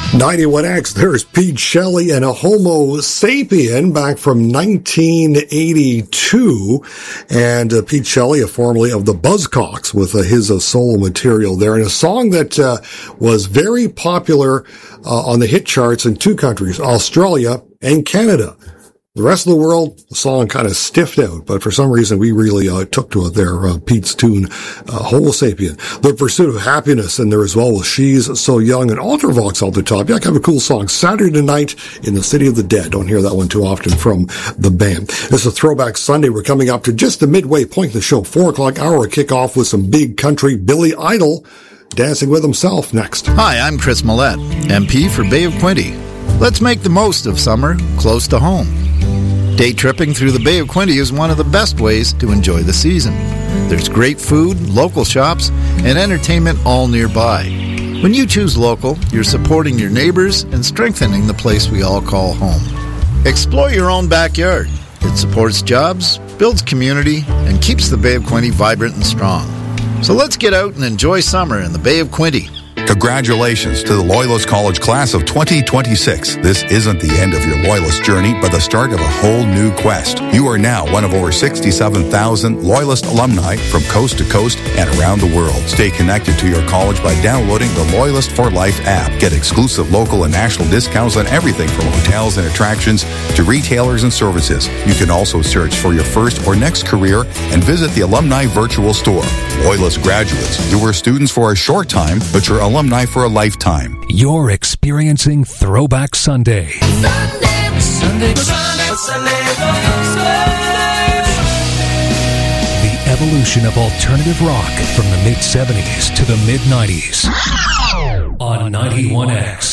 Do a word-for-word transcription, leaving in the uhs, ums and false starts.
ninety-one X, there's Pete Shelley and a Homo Sapien back from nineteen eighty-two. And uh, Pete Shelley, uh, formerly of the Buzzcocks, with uh, his uh, solo material there. And a song that uh, was very popular uh, on the hit charts in two countries, Australia and Canada. The rest of the world, the song kind of stiffed out, but for some reason we really uh, took to it there, uh, Pete's tune, uh, Homo Sapien. The Pursuit of Happiness in there as well with She's So Young and Ultravox on the top. Yeah, kind of a cool song. Saturday Night in the City of the Dead. Don't hear that one too often from the band. This is a Throwback Sunday. We're coming up to just the midway point of the show. Four o'clock hour kickoff with some big country. Billy Idol dancing with himself next. Hi, I'm Chris Millette, M P for Bay of Quinte. Let's make the most of summer close to home. Day tripping through the Bay of Quinte is one of the best ways to enjoy the season. There's great food, local shops, and entertainment all nearby. When you choose local, you're supporting your neighbors and strengthening the place we all call home. Explore your own backyard. It supports jobs, builds community, and keeps the Bay of Quinte vibrant and strong. So let's get out and enjoy summer in the Bay of Quinte. Congratulations to the Loyalist College class of twenty twenty-six. This isn't the end of your Loyalist journey, but the start of a whole new quest. You are now one of over sixty-seven thousand Loyalist alumni from coast to coast and around the world. Stay connected to your college by downloading the Loyalist for Life app. Get exclusive local and national discounts on everything from hotels and attractions to retailers and services. You can also search for your first or next career and visit the Alumni Virtual Store. Loyalist graduates, you were students for a short time, but you're alumni for a lifetime. You're experiencing Throwback Sunday. Sunday, Sunday, Sunday, Sunday. The evolution of alternative rock from the mid seventies to the mid nineties on ninety-one X.